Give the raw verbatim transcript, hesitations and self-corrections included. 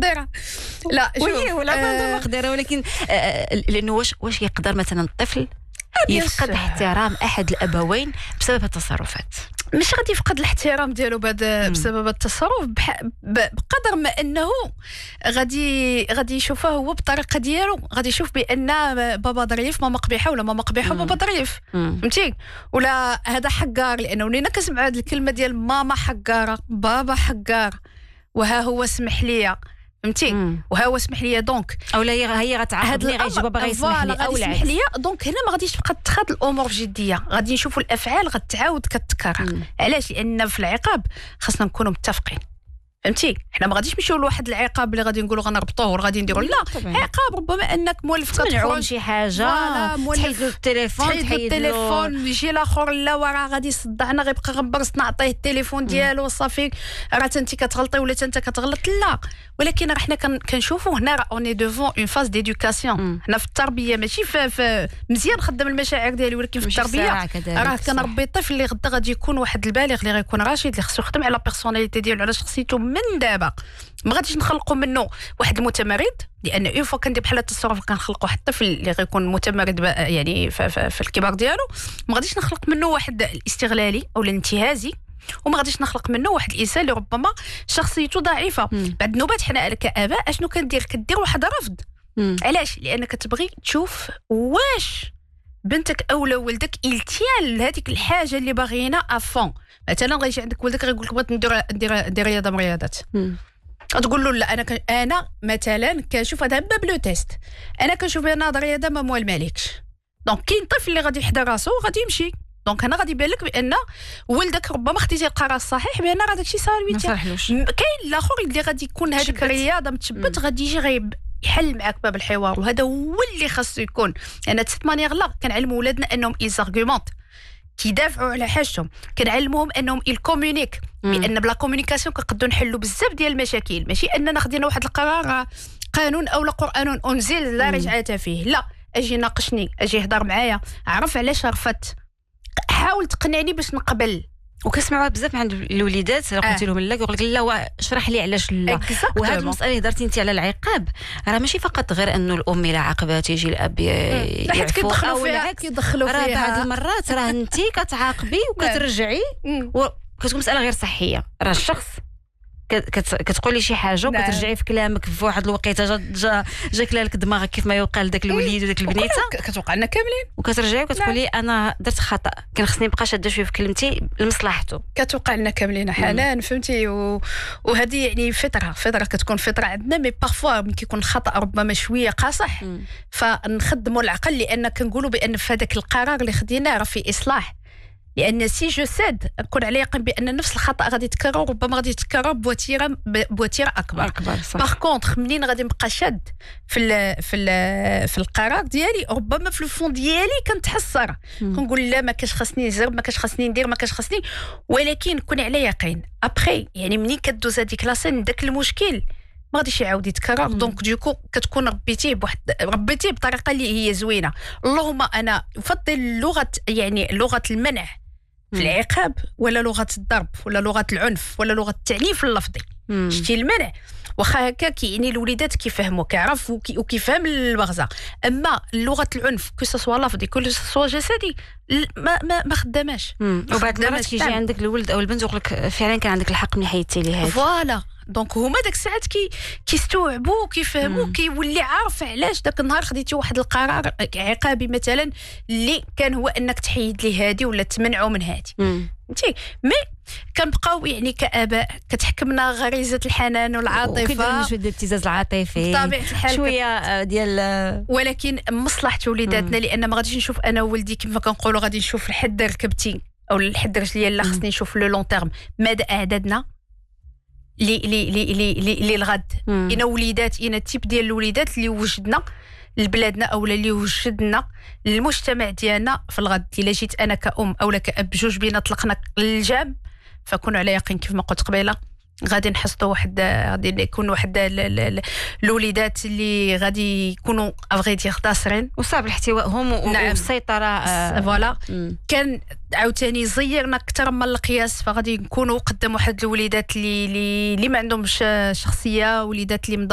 مقدره. لا وي ولا ما مقدره، ولكن لانه واش واش يقدر مثلا الطفل يفقد احترام احد الابوين بسبب التصرفات؟ مش غادي يفقد الاحترام ديالو بعد بسبب التصرف، بقدر ما انه غادي غادي يشوفه هو بالطريقه ديالو، غادي يشوف بان بابا ظريف ماما قبيحه، ولا ماما قبيحه بابا ظريف، فهمتي؟ ولا هذا حقار، لانه ولينا كنسمع هذه الكلمه ديال ماما حقاره بابا حقار، وها هو سمح لي، فهمتي؟ وها هو سمح لي، دونك اولا هي غتعاقبني غيجي بابا غيسمح لي او سمح لي، دونك هنا ما غاديش تبقى تاخذ الامور بجديه، غادي نشوفوا الافعال غتعاود كتكرر. علاش؟ لان في العقاب خاصنا نكونوا متفقين، فهمتي؟ حنا ما غاديش نمشيو لواحد العقاب اللي غادي نقولوا غنربطوه ولا غادي نديروا، لا عقاب ربما انك مولف كتخرج شي حاجه، تحيد له التليفون، تحيد له التليفون، يجي الاخر لا وراه غادي يصدعنا، غيبقى غنبرص نعطيه التليفون ديالو صافي، راه انت كتغلطي ولا انت كتغلط، لا. ولكن راه حنا كنشوفوا هنا راه اوني ديفون اون فاز ديدوكاسيون، حنا في التربيه ماشي في, في مزيان نخدم المشاعر ديالي، ولكن في التربيه راه كنربي الطفل اللي غدا غادي يكون واحد البالغ اللي غيكون راشد، اللي خصو يخدم على بيرسوناليتي ديالو، على شخصيته من دابا. ما غاديش نخلقوا منه واحد المتمرد، لان اون فوا كندير بحال التصرف كنخلقوا واحد الطفل اللي غيكون متمرد يعني في, في, في الكبار ديالو. ما غاديش نخلق منه واحد الاستغلالي او الانتهازي، وما غاديش نخلق منه واحد الانسان اللي ربما شخصيته ضعيفه. مم. بعد النوبات حنا كاباء اشنو كندير؟ كدير واحد رفض. مم. علاش؟ لانك كتبغي تشوف واش بنتك او ولدك التيان لهذيك الحاجه اللي باغينا افون. مثلا غيجي عندك ولدك غيقول لك بغيت ندير ندير ندير رياضه من الرياضات، تقول له لا انا ك... انا مثلا كنشوف هذا باب لو تيست، انا كنشوف بان هذا الرياضه ما موال مالكش، دونك كاين طفل اللي غادي يحضر راسو وغادي يمشي، دونك هنا غادي يبان لك بان ولدك ربما خديتي القرار الصحيح بان راه داكشي صار ويتا. كاين الاخر اللي غادي يكون هذيك الرياضه متثبت، غادي يجي غيب يحل معك باب الحوار، وهذا هو اللي خاصو يكون. انا تسيت مانيير لا كنعلموا ولادنا انهم ايزارغومونت، كيدافعوا على حاجتهم، كنعلموهم انهم الكومونيك، بان بلا كومونيكاسيون كنقدروا نحلوا بزاف ديال المشاكل، ماشي اننا خدينا واحد القرار قانون او قران انزل لا رجعه فيه، لا اجي ناقشني، اجي هضر معايا، عرف علاش رفضت، حاول تقنعني باش نقبل. وكنسمعوها بزاف عند الوليدات، قلت لهم لا يقول لك لا اشرح لي علاش لا. وهذه المساله اللي درتي انت على العقاب راه ماشي فقط غير انه الام الى عاقبات يجي الاب يعفو او العكس، كيدخلوا فيها. راه بعض المرات راه انت كتعاقبي وكترجعي وكتكون مساله غير صحيه، راه الشخص كتقولي شي حاجه وكترجعي في كلامك في واحد الوقيته جا جاك لك دماغك كيف ما يقال داك الوليد وداك البنيته، كتوقع لنا كاملين، وكترجعي وكتقولي انا درت خطا، كان خصني نبقى شاده شويه في كلمتي لمصلحته. كتوقع لنا كاملين حنان، فهمتي؟ و... وهذه يعني فطره فطره كتكون فطره عندنا، مي بارفوا ملي كيكون الخطا ربما شويه قاصح، فنخدموا العقل، لان كنقولوا بان في هذاك القرار اللي خديناه راه في اصلاح، لان سي جو ساد نكون على يقين بان نفس الخطا غادي يتكرر، ربما غادي يتكرر بوتيره بوتيره اكبر. باغ كونطخ منين غادي نبقى شاد في ال في ال في القرار ديالي، ربما في الفون ديالي كنتحسر، كنقول لا ما كاش خاصني نزرب، ما كاش خاصني ندير، ما كاش خاصني، ولكن كوني على يقين ابخي يعني منين كدوز هذيك لاسين داك المشكل ما غاديش يعاود يتكرر. دونك ديكو كتكون ربيتيه بواحد ربيتيه بطريقه اللي هي زوينه. اللهم انا افضل لغه يعني لغه المنع في العقاب، ولا لغه الضرب، ولا لغه العنف، ولا لغه التعنيف اللفظي. شتي المنع واخا هكا كيعني الوليدات كيفهموا كيعرف وكيفهم المغزى، اما لغه العنف كو سوا لفظي كو سوا جسدي ما ما ما خداماش. وبعد المرات كيجي عندك الولد او البنت ويقول لك فعلا كان عندك الحق من حيدتي لي هذه، فوالا. دونك هما داك الساعات كي كيستوعبوا وكيفهموا، كيولي عارف علاش داك النهار خديتي واحد القرار عقابي مثلا اللي كان هو انك تحيد لي هادي ولا تمنعوا من هادي، فهمتي؟ مي كنبقاو يعني كآباء كتحكمنا غريزه الحنان والعاطفه، وكيدير شويه ديال الابتزاز العاطفي بطبيعه الحال شويه ديال، ولكن مصلحه وليداتنا، لان ما غاديش نشوف انا وولدي كيف كنقولوا غادي نشوف الحد ركبتي او الحد رجليا، لا خصني نشوف لو لون تيرم مدى اعدادنا لي لي لي لي لي الغد. انا وليدات انا التيب ديال الوليدات اللي وجدنا لبلادنا او اللي وجدنا للمجتمع ديالنا في الغد. الا جيت انا كأم او كأب بجوج بينا طلقنا للجام، فكونوا على يقين كيف ما قلت قبيله غادي نحصدوا واحد، غادي يكون واحد الوليدات اللي غادي يكونوا افغيدي خاسرين وصعب احتوائهم والسيطره. فوالا كان عاوتاني زيرنا اكثر من القياس، فغادي نكونوا قدام واحد الوليدات اللي اللي ما عندهمش شخصيه، وليدات اللي